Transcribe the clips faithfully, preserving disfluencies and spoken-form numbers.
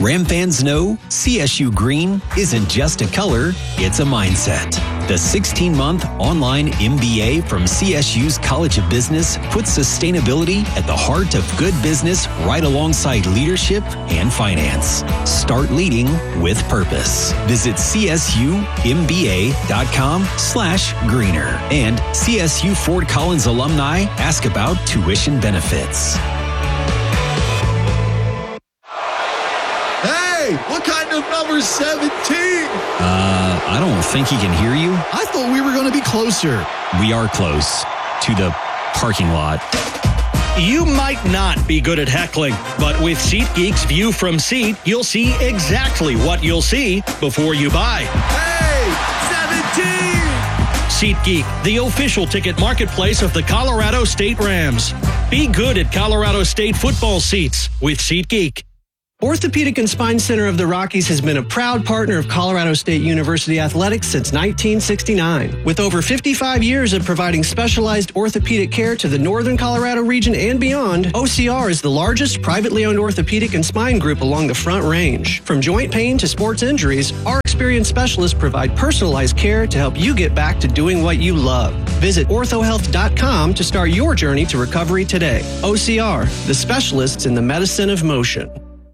Ram fans know C S U green isn't just a color, it's a mindset. The sixteen-month online M B A from C S U's College of Business puts sustainability at the heart of good business right alongside leadership and finance. Start leading with purpose. Visit csumba.com slash greener. And C S U Fort Collins alumni ask about tuition benefits. Hey, what kind of number seventeen? Uh, I don't think he can hear you. I thought we were going to be closer. We are close to the parking lot. You might not be good at heckling, but with SeatGeek's View from Seat, you'll see exactly what you'll see before you buy. Hey, seventeen! SeatGeek, the official ticket marketplace of the Colorado State Rams. Be good at Colorado State football seats with SeatGeek. Orthopedic and Spine Center of the Rockies has been a proud partner of Colorado State University Athletics since nineteen sixty-nine. With over fifty-five years of providing specialized orthopedic care to the Northern Colorado region and beyond, O C R is the largest privately owned orthopedic and spine group along the Front Range. From joint pain to sports injuries, our experienced specialists provide personalized care to help you get back to doing what you love. Visit ortho health dot com to start your journey to recovery today. O C R, the specialists in the medicine of motion.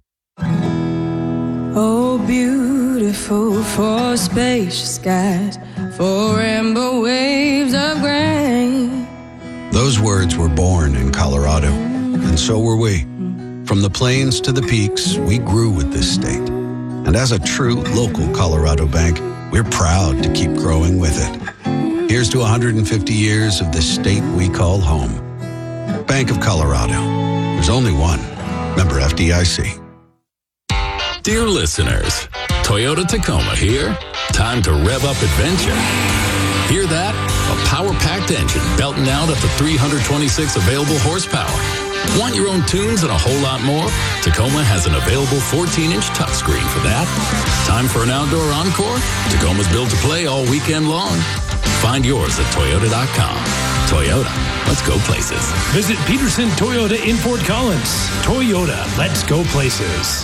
Oh, beautiful for spacious skies, for rainbow waves of grain. Those words were born in Colorado, and so were we. From the plains to the peaks, we grew with this state. And as a true local Colorado bank, we're proud to keep growing with it. Here's to one hundred fifty years of the state we call home. Bank of Colorado. There's only one. Member F D I C. Dear listeners, Toyota Tacoma here. Time to rev up adventure. Hear that? A power-packed engine belting out up to three hundred twenty-six available horsepower. Want your own tunes and a whole lot more? Tacoma has an available fourteen-inch touchscreen for that. Time for an outdoor encore? Tacoma's built to play all weekend long. Find yours at toyota dot com. Toyota, let's go places. Visit Peterson Toyota in Fort Collins. Toyota, let's go places.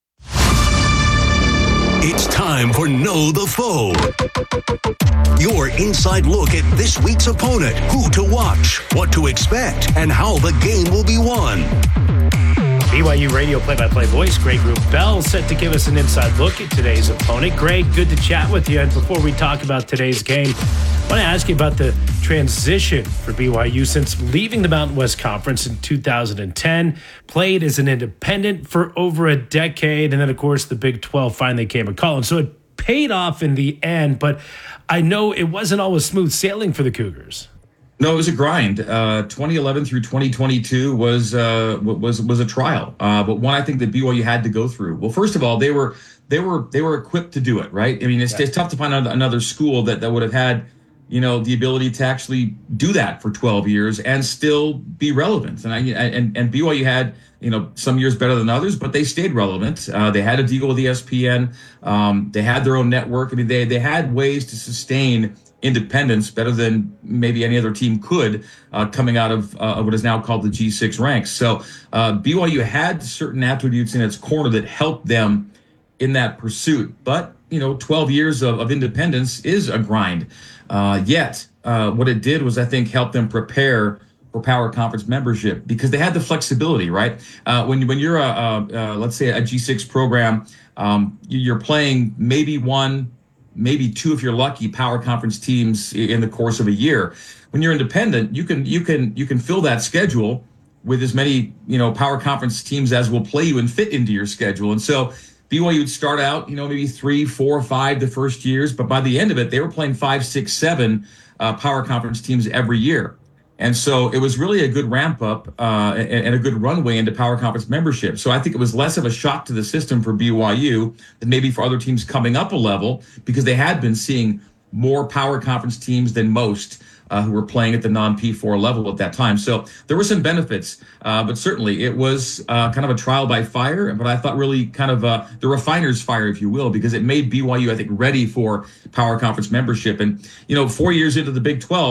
It's time for Know the Foe. Your inside look at this week's opponent, who to watch, what to expect, and how the game will be won. B Y U radio play-by-play voice Greg Wrubell set to give us an inside look at today's opponent. Greg, good to chat with you. And before we talk about today's game, I want to ask you about the transition for B Y U since leaving the Mountain West Conference in two thousand ten, played as an independent for over a decade, and then, of course, the Big twelve finally came a calling. So it paid off in the end, but I know it wasn't always smooth sailing for the Cougars. No, it was a grind. Uh, twenty eleven through twenty twenty-two was uh, was was a trial, uh, but one I think that B Y U had to go through. Well, first of all, they were they were they were equipped to do it, right? I mean, it's, yeah. it's tough to find another school that, that would have had, you know, the ability to actually do that for twelve years and still be relevant. And I and and B Y U had, you know, some years better than others, but they stayed relevant. Uh, they had a deal with E S P N. Um, they had their own network. I mean, they they had ways to sustain independence better than maybe any other team could, uh, coming out of uh, what is now called the G six ranks. So uh, B Y U had certain attributes in its corner that helped them in that pursuit. But, you know, twelve years of, of independence is a grind. Uh, yet uh, what it did was, I think, help them prepare for Power Conference membership because they had the flexibility, right? Uh, when, when you're, a, a, a, let's say, a G six program, um, you're playing maybe one, maybe two, if you're lucky, Power Conference teams in the course of a year. When you're independent, you can you can you can fill that schedule with as many, you know, Power Conference teams as will play you and fit into your schedule. And so B Y U would start out, you know, maybe three, four, five the first years, but by the end of it, they were playing five, six, seven uh, Power Conference teams every year. And so it was really a good ramp up uh, and, and a good runway into Power Conference membership. So I think it was less of a shock to the system for B Y U than maybe for other teams coming up a level because they had been seeing more Power Conference teams than most uh, who were playing at the non-P four level at that time. So there were some benefits, uh, but certainly it was uh, kind of a trial by fire, but I thought really kind of uh, the refiner's fire, if you will, because it made B Y U, I think, ready for Power Conference membership. And, you know, four years into the Big twelve,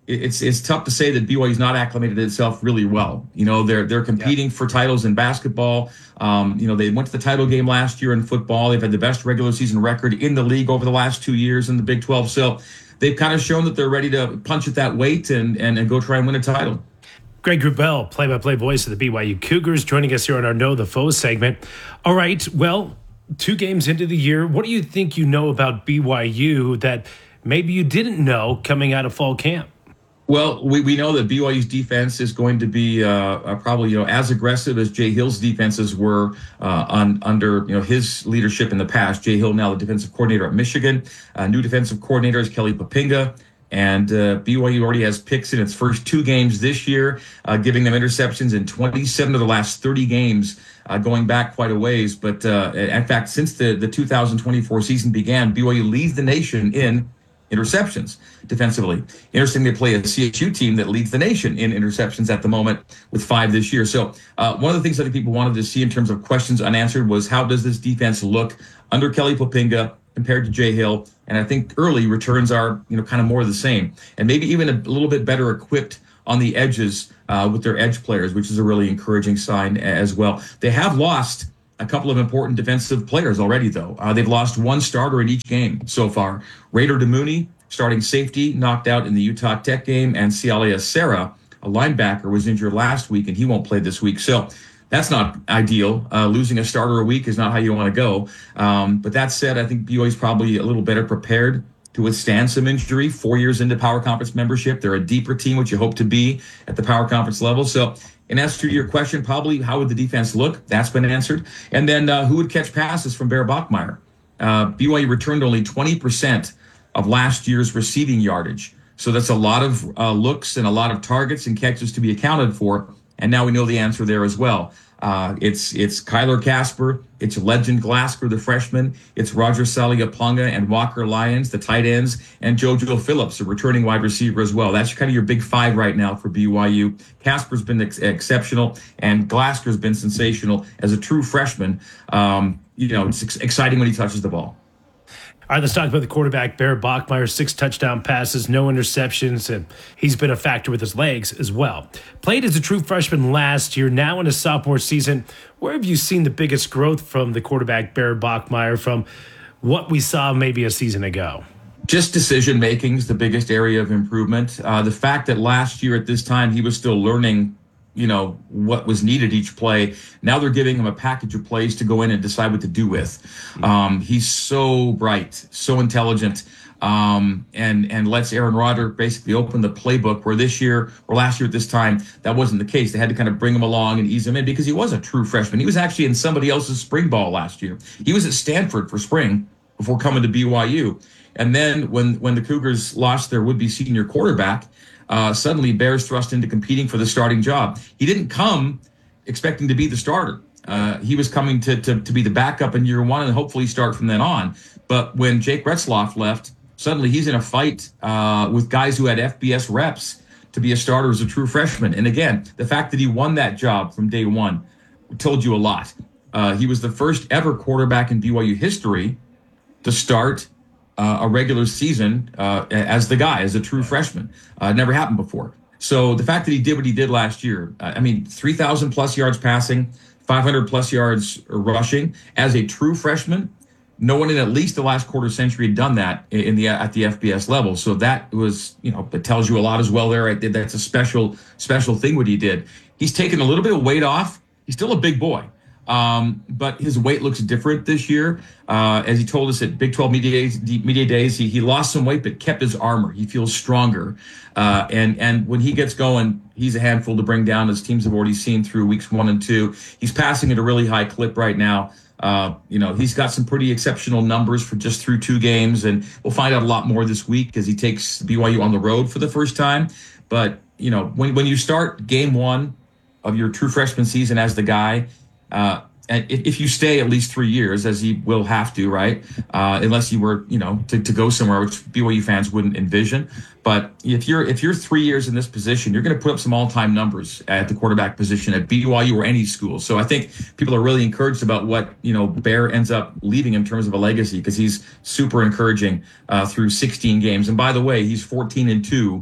it's it's tough to say that B Y U's not acclimated itself really well. You know, they're they're competing yeah. for titles in basketball. Um, you know, they went to the title game last year in football. They've had the best regular season record in the league over the last two years in the Big twelve. So they've kind of shown that they're ready to punch at that weight and and, and go try and win a title. Greg Wrubell, play-by-play voice of the B Y U Cougars, joining us here on our Know the Foe segment. All right, well, two games into the year, what do you think you know about B Y U that maybe you didn't know coming out of fall camp? Well, we, we know that B Y U's defense is going to be uh, uh, probably you know as aggressive as Jay Hill's defenses were uh, on under you know his leadership in the past. Jay Hill now the defensive coordinator at Michigan. Uh, new defensive coordinator is Kelly Poppinga. And uh, B Y U already has picks in its first two games this year, uh, giving them interceptions in twenty-seven of the last thirty games, uh, going back quite a ways. But uh, in fact, since the, the two thousand twenty-four season began, B Y U leads the nation in interceptions defensively. Interesting, they play a C S U team that leads the nation in interceptions at the moment with five this year. So uh, one of the things I think people wanted to see in terms of questions unanswered was how does this defense look under Kelly Poppinga compared to Jay Hill? And I think early returns are, you know, kind of more of the same, and maybe even a little bit better equipped on the edges uh, with their edge players, which is a really encouraging sign as well. They have lost a couple of important defensive players already, though. Uh, they've lost one starter in each game so far. Raider DeMooney, starting safety, knocked out in the Utah Tech game, and Sialia Serra, a linebacker, was injured last week, and he won't play this week. So that's not ideal. Uh, losing a starter a week is not how you want to go. Um, but that said, I think B Y U is probably a little better prepared to withstand some injury. Four years into Power Conference membership, they're a deeper team, which you hope to be at the Power Conference level. So in answer to your question, probably how would the defense look? That's been answered. And then uh, who would catch passes from Bear Bachmeier? Uh, B Y U returned only twenty percent of last year's receiving yardage. So that's a lot of uh, looks and a lot of targets and catches to be accounted for. And now we know the answer there as well. Uh, it's it's Kyler Casper, it's Legend Glasper, the freshman, it's Roger Saliaponga and Walker Lyons, the tight ends, and JoJo Phillips, a returning wide receiver as well. That's kind of your big five right now for B Y U. Casper's been ex- exceptional, and Glasper's been sensational as a true freshman. Um, you know, it's ex- exciting when he touches the ball. All right, let's talk about the quarterback, Bear Bachmeier. Six touchdown passes, no interceptions, and he's been a factor with his legs as well. Played as a true freshman last year, now in his sophomore season. Where have you seen the biggest growth from the quarterback, Bear Bachmeier, from what we saw maybe a season ago? Just decision-making is the biggest area of improvement. Uh, the fact that last year at this time he was still learning you know, what was needed each play. Now they're giving him a package of plays to go in and decide what to do with. Um, he's so bright, so intelligent, um, and and lets Aaron Rodder basically open the playbook, where this year or last year at this time, that wasn't the case. They had to kind of bring him along and ease him in because he was a true freshman. He was actually in somebody else's spring ball last year. He was at Stanford for spring before coming to B Y U. And then when, when the Cougars lost their would-be senior quarterback, Uh, suddenly Bear's thrust into competing for the starting job. He didn't come expecting to be the starter. Uh, he was coming to, to to be the backup in year one and hopefully start from then on. But when Jake Retzloff left, suddenly he's in a fight uh, with guys who had F B S reps to be a starter as a true freshman. And again, the fact that he won that job from day one told you a lot. Uh, he was the first ever quarterback in B Y U history to start Uh, a regular season uh, as the guy, as a true freshman. Uh, never happened before. So the fact that he did what he did last year, uh, I mean, three thousand plus yards passing, five hundred plus yards rushing as a true freshman. No one in at least the last quarter century had done that in the at the F B S level. So that was, you know, it tells you a lot as well there. I did, that's a special, special thing what he did. He's taken a little bit of weight off. He's still a big boy. Um, but his weight looks different this year. Uh, as he told us at Big twelve Media Days, Media Days he, he lost some weight but kept his armor. He feels stronger. Uh, and, and when he gets going, he's a handful to bring down, as teams have already seen through weeks one and two. He's passing at a really high clip right now. Uh, you know, he's got some pretty exceptional numbers for just through two games, and we'll find out a lot more this week as he takes B Y U on the road for the first time. But, you know, when, when you start game one of your true freshman season as the guy, Uh, and if you stay at least three years, as he will have to, right? Uh, unless you were, you know, to, to go somewhere, which B Y U fans wouldn't envision. But if you're if you're three years in this position, you're going to put up some all-time numbers at the quarterback position at B Y U or any school. So I think people are really encouraged about what, you know, Bear ends up leaving in terms of a legacy, because he's super encouraging uh, through sixteen games. And by the way, he's fourteen and two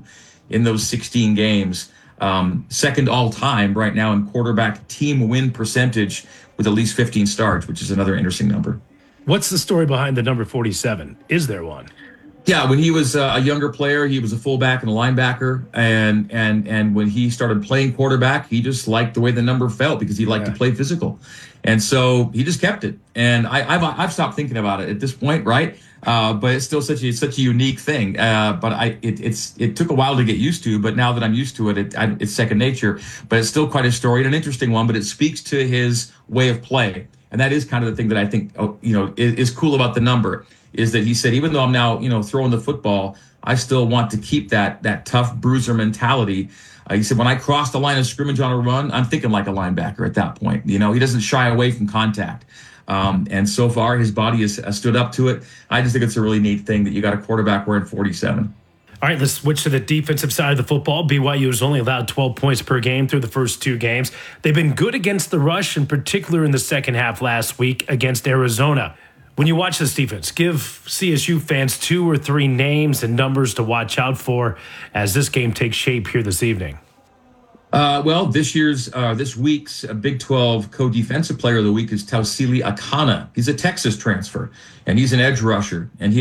in those sixteen games. Um, second all time right now in quarterback team win percentage with at least fifteen starts, which is another interesting number. What's the story behind the number forty-seven? Is there one? Yeah, when he was a younger player, he was a fullback and a linebacker, and and and when he started playing quarterback, he just liked the way the number felt because he liked yeah. to play physical, and so he just kept it. And I, I've I've stopped thinking about it at this point, right? Uh, but it's still such a such a unique thing. Uh, but I it, it's it took a while to get used to, but now that I'm used to it, it I, it's second nature. But it's still quite a story and an interesting one. But it speaks to his way of play, and that is kind of the thing that I think you know is, is cool about the number. Is that he said, even though I'm now, you know, throwing the football, I still want to keep that that tough bruiser mentality. Uh, he said, when I cross the line of scrimmage on a run, I'm thinking like a linebacker at that point. You know, he doesn't shy away from contact. Um, and so far, his body has uh, stood up to it. I just think it's a really neat thing that you got a quarterback wearing forty-seven. All right, let's switch to the defensive side of the football. B Y U has only allowed twelve points per game through the first two games. They've been good against the rush, in particular in the second half last week against Arizona. When you watch this defense, give C S U fans two or three names and numbers to watch out for as this game takes shape here this evening. Uh, well, this year's, uh, this week's uh, Big twelve co-defensive player of the week is Tausili Akana. He's a Texas transfer, and he's an edge rusher, and he